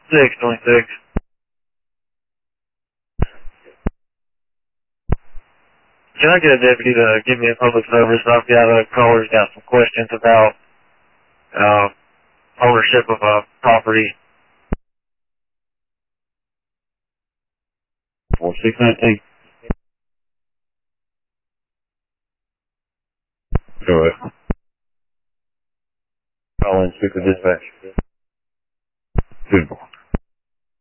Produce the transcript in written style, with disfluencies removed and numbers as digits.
626. Can I get a deputy to give me a public service? I've got a caller's got some questions about ownership of a property. 4619. Go ahead. Call in, speak with dispatch. Good.